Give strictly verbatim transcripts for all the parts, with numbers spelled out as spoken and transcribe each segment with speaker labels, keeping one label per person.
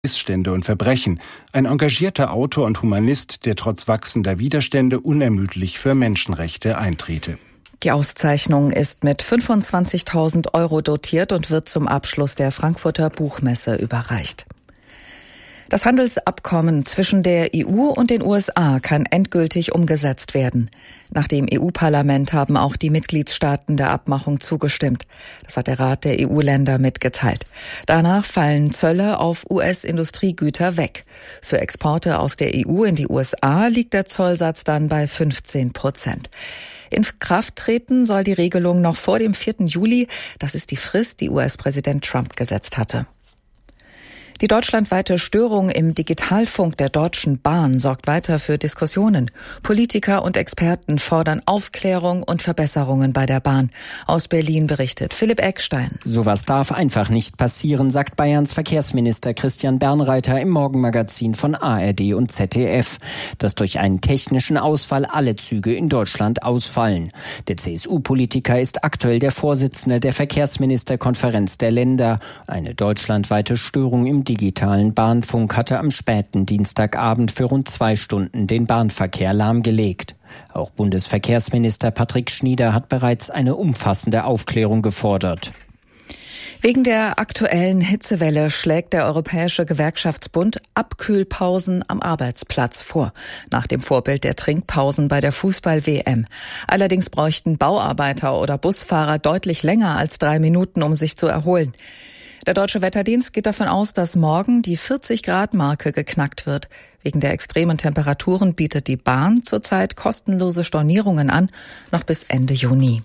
Speaker 1: Missstände und Verbrechen. Ein engagierter Autor und Humanist, der trotz wachsender Widerstände unermüdlich für Menschenrechte eintrete.
Speaker 2: Die Auszeichnung ist mit fünfundzwanzigtausend Euro dotiert und wird zum Abschluss der Frankfurter Buchmesse überreicht. Das Handelsabkommen zwischen der E U und den U S A kann endgültig umgesetzt werden. Nach dem E U-Parlament haben auch die Mitgliedstaaten der Abmachung zugestimmt. Das hat der Rat der E U-Länder mitgeteilt. Danach fallen Zölle auf U S-Industriegüter weg. Für Exporte aus der E U in die U S A liegt der Zollsatz dann bei fünfzehn Prozent. In Kraft treten soll die Regelung noch vor dem vierten Juli. Das ist die Frist, die U S-Präsident Trump gesetzt hatte. Die deutschlandweite Störung im Digitalfunk der Deutschen Bahn sorgt weiter für Diskussionen. Politiker und Experten fordern Aufklärung und Verbesserungen bei der Bahn. Aus Berlin berichtet Philipp Eckstein.
Speaker 3: Sowas darf einfach nicht passieren, sagt Bayerns Verkehrsminister Christian Bernreiter im Morgenmagazin von A R D und Z D F, dass durch einen technischen Ausfall alle Züge in Deutschland ausfallen. Der C S U-Politiker ist aktuell der Vorsitzende der Verkehrsministerkonferenz der Länder. Eine deutschlandweite Störung im digitalen Bahnfunk hatte am späten Dienstagabend für rund zwei Stunden den Bahnverkehr lahmgelegt. Auch Bundesverkehrsminister Patrick Schnieder hat bereits eine umfassende Aufklärung gefordert.
Speaker 2: Wegen der aktuellen Hitzewelle schlägt der Europäische Gewerkschaftsbund Abkühlpausen am Arbeitsplatz vor, nach dem Vorbild der Trinkpausen bei der Fußball-W M. Allerdings bräuchten Bauarbeiter oder Busfahrer deutlich länger als drei Minuten, um sich zu erholen. Der Deutsche Wetterdienst geht davon aus, dass morgen die vierzig-Grad-Marke geknackt wird. Wegen der extremen Temperaturen bietet die Bahn zurzeit kostenlose Stornierungen an, noch bis Ende Juni.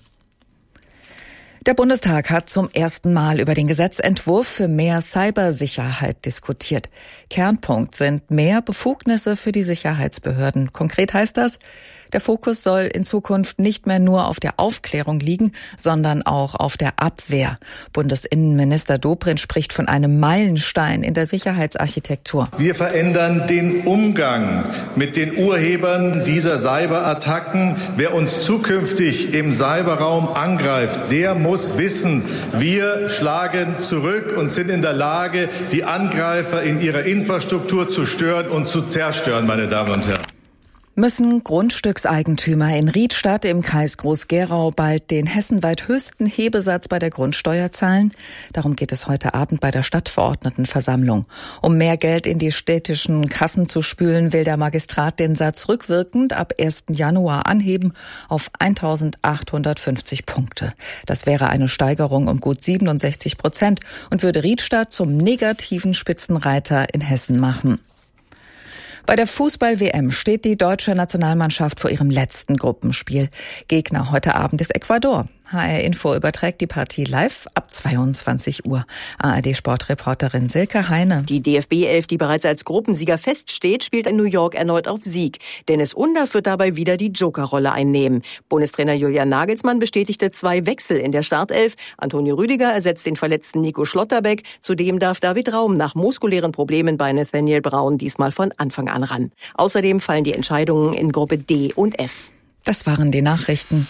Speaker 2: Der Bundestag hat zum ersten Mal über den Gesetzentwurf für mehr Cybersicherheit diskutiert. Kernpunkt sind mehr Befugnisse für die Sicherheitsbehörden. Konkret heißt das, der Fokus soll in Zukunft nicht mehr nur auf der Aufklärung liegen, sondern auch auf der Abwehr. Bundesinnenminister Dobrindt spricht von einem Meilenstein in der Sicherheitsarchitektur.
Speaker 4: Wir verändern den Umgang mit den Urhebern dieser Cyberattacken. Wer uns zukünftig im Cyberraum angreift, der muss wissen, wir schlagen zurück und sind in der Lage, die Angreifer in ihrer Infrastruktur zu stören und zu zerstören, meine Damen und Herren.
Speaker 2: Müssen Grundstückseigentümer in Riedstadt im Kreis Groß-Gerau bald den hessenweit höchsten Hebesatz bei der Grundsteuer zahlen? Darum geht es heute Abend bei der Stadtverordnetenversammlung. Um mehr Geld in die städtischen Kassen zu spülen, will der Magistrat den Satz rückwirkend ab ersten Januar anheben auf eintausendachthundertfünfzig Punkte. Das wäre eine Steigerung um gut siebenundsechzig Prozent und würde Riedstadt zum negativen Spitzenreiter in Hessen machen. Bei der Fußball-W M steht die deutsche Nationalmannschaft vor ihrem letzten Gruppenspiel. Gegner heute Abend ist Ecuador. H R Info überträgt die Partie live ab zweiundzwanzig Uhr. A R D-Sportreporterin Silke Heine.
Speaker 5: Die D F B-Elf, die bereits als Gruppensieger feststeht, spielt in New York erneut auf Sieg. Dennis Under wird dabei wieder die Jokerrolle einnehmen. Bundestrainer Julian Nagelsmann bestätigte zwei Wechsel in der Startelf. Antonio Rüdiger ersetzt den verletzten Nico Schlotterbeck. Zudem darf David Raum nach muskulären Problemen bei Nathaniel Brown diesmal von Anfang an ran. Außerdem fallen die Entscheidungen in Gruppe D und F.
Speaker 2: Das waren die Nachrichten.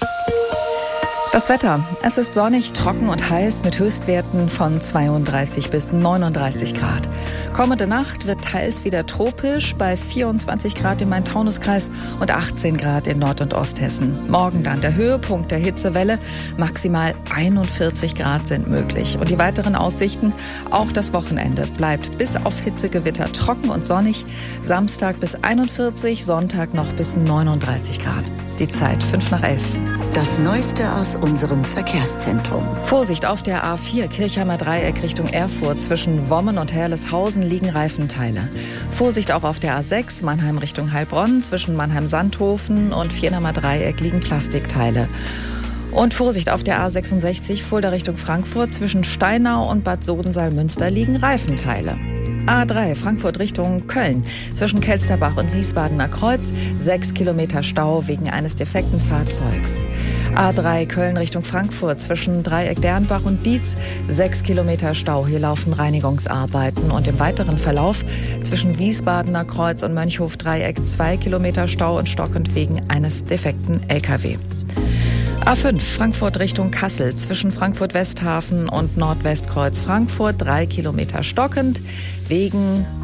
Speaker 2: Das Wetter. Es ist sonnig, trocken und heiß mit Höchstwerten von zweiunddreißig bis neununddreißig Grad. Kommende Nacht wird teils wieder tropisch bei vierundzwanzig Grad im Main-Taunus-Kreis und achtzehn Grad in Nord- und Osthessen. Morgen dann der Höhepunkt der Hitzewelle. Maximal einundvierzig Grad sind möglich. Und die weiteren Aussichten, auch das Wochenende bleibt bis auf Hitzegewitter trocken und sonnig. Samstag bis einundvierzig, Sonntag noch bis neununddreißig Grad. Die Zeit fünf nach elf.
Speaker 6: Das Neueste aus unserem Verkehrszentrum.
Speaker 2: Vorsicht auf der A vier Kirchheimer Dreieck Richtung Erfurt. Zwischen Wommen und Herleshausen liegen Reifenteile. Vorsicht auch auf der A sechs Mannheim Richtung Heilbronn. Zwischen Mannheim-Sandhofen und Viernheimer Dreieck liegen Plastikteile. Und Vorsicht auf der A sechsundsechzig Fulda Richtung Frankfurt. Zwischen Steinau und Bad Sodensaal-Münster liegen Reifenteile. A drei Frankfurt Richtung Köln. Zwischen Kelsterbach und Wiesbadener Kreuz sechs Kilometer Stau wegen eines defekten Fahrzeugs. A drei Köln Richtung Frankfurt zwischen Dreieck Dernbach und Dietz sechs Kilometer Stau. Hier laufen Reinigungsarbeiten und im weiteren Verlauf zwischen Wiesbadener Kreuz und Mönchhof Dreieck zwei Kilometer Stau und stockend wegen eines defekten L K W. A fünf Frankfurt Richtung Kassel zwischen Frankfurt Westhafen und Nordwestkreuz Frankfurt drei Kilometer stockend wegen